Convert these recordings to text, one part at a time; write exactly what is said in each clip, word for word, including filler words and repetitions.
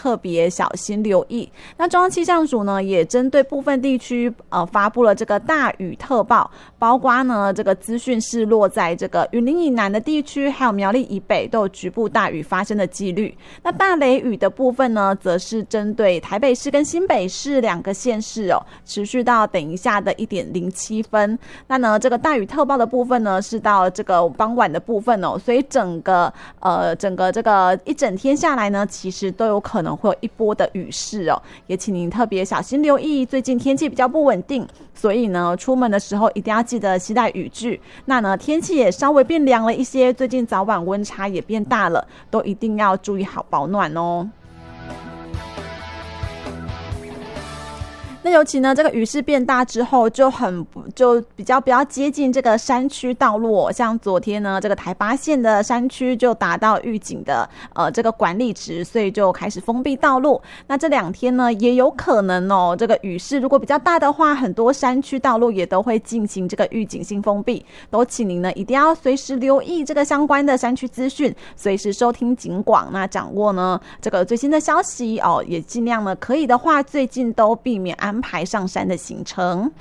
特别小心留意。那中央气象署呢，也针对部分地区呃发布了这个大雨特报，包括呢这个资讯是落在这个云林以南的地区，还有苗栗以北都有局部大雨发生的几率。那大雷雨的部分呢，则是针对台北市跟新北市两个县市哦，持续到等一下的一点零七分。那呢，这个大雨特报的部分呢，是到这个傍晚的部分哦，所以整个呃整个这个一整天下来呢，其实都有可能会有一波的雨势哦，也请您特别小心留意。最近天气比较不稳定，所以呢，出门的时候一定要记得携带雨具。那呢，天气也稍微变凉了一些，最近早晚温差也变大了，都一定要注意好保暖哦。那尤其呢，这个雨势变大之后，就很就比较比较接近这个山区道路哦。像昨天呢，这个台八线的山区就达到预警的呃这个管理值，所以就开始封闭道路。那这两天呢，也有可能哦，这个雨势如果比较大的话，很多山区道路也都会进行这个预警性封闭。都请您呢一定要随时留意这个相关的山区资讯，随时收听警广，那掌握呢这个最新的消息哦，也尽量呢可以的话，最近都避免安。安排上山的行程。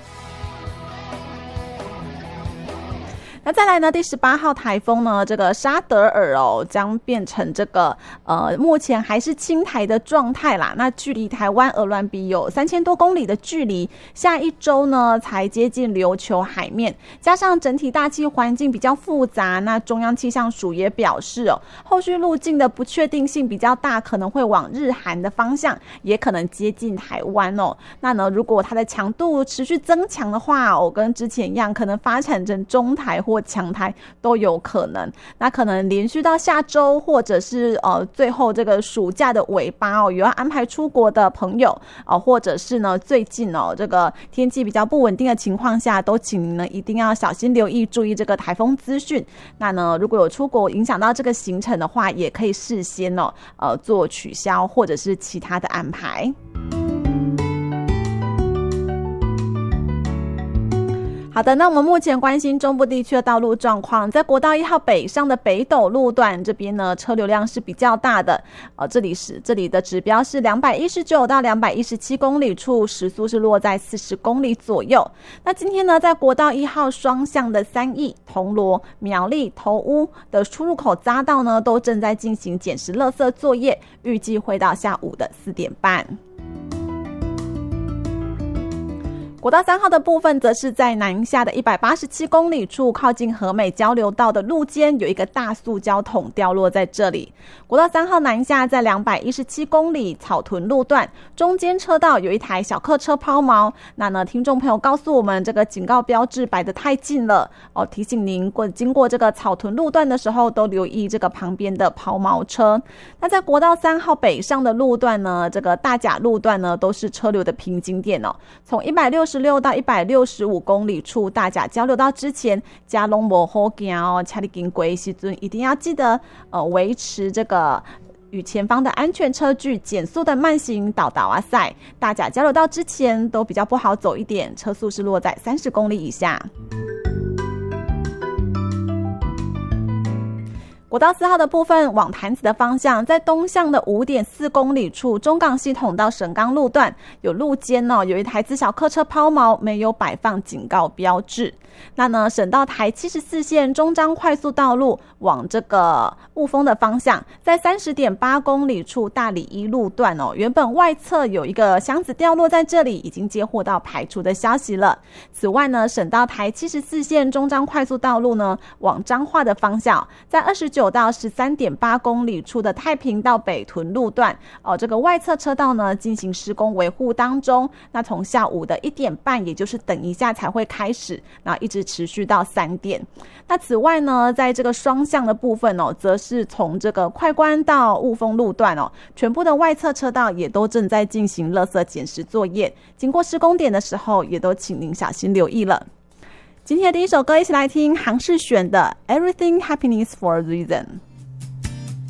那再来呢，第十八号台风呢，这个沙德尔哦，将变成这个呃，目前还是轻台的状态啦。那距离台湾鹅銮鼻有三千多公里的距离，下一周呢才接近琉球海面。加上整体大气环境比较复杂，那中央气象署也表示哦，后续路径的不确定性比较大，可能会往日韩的方向，也可能接近台湾哦。那呢，如果它的强度持续增强的话，哦，跟之前一样，可能发展成中台或强台都有可能。那可能连续到下周，或者是呃最后这个暑假的尾巴哦，有要安排出国的朋友哦，或者是呢最近哦这个天气比较不稳定的情况下，都请您呢一定要小心留意，注意这个台风资讯。那呢如果有出国影响到这个行程的话，也可以事先哦呃做取消或者是其他的安排。好的，那我们目前关心中部地区的道路状况，在国道一号北上的北斗路段这边呢，车流量是比较大的，呃，这里是这里的指标是两百一十九到两百一十七公里处，时速是落在四十公里左右。那今天呢，在国道一号双向的三义、铜锣、苗栗、头屋的出入口匝道呢，都正在进行捡拾垃圾作业，预计会到下午的四点半。国道三号的部分则是在南下的一百八十七公里处，靠近和美交流道的路肩有一个大塑胶桶掉落在这里。国道三号南下在两百一十七公里草屯路段，中间车道有一台小客车抛锚。那呢，听众朋友告诉我们，这个警告标志摆得太近了哦，提醒您过经过这个草屯路段的时候，都留意这个旁边的抛锚车。那在国道三号北上的路段呢，这个大甲路段呢，都是车流的瓶颈点哦，从一百六十六到一百六十五公里处大甲交流道之前，加拢无好行哦，车你经过的时阵一定要记得呃维持这个与前方的安全车距，减速的慢行导导啊塞，大甲交流道之前都比较不好走一点，车速是落在三十公里以下。国道四号的部分往潭子的方向，在东向的 五点四公里处，中港系统到省港路段有路肩哦，有一台自小客车抛锚，没有摆放警告标志。那呢，省道台七十四线中彰快速道路往这个雾峰的方向，在 三十点八公里处大里一路段哦，原本外侧有一个箱子掉落在这里，已经接获到排除的消息了。此外呢，省道台七十四线中彰快速道路呢，往彰化的方向，在二十九到 十三点八公里处的太平到北屯路段哦，这个外侧车道呢进行施工维护当中。那从下午的一点半，也就是等一下才会开始，然后一直持续到三点。那此外呢，在这个双向的部分哦，则是从这个快关到雾峰路段哦，全部的外侧车道也都正在进行垃圾捡拾作业。经过施工点的时候，也都请您小心留意了。今天的第一首歌，一起来听杭世选的 Everything Happiness for a Reason。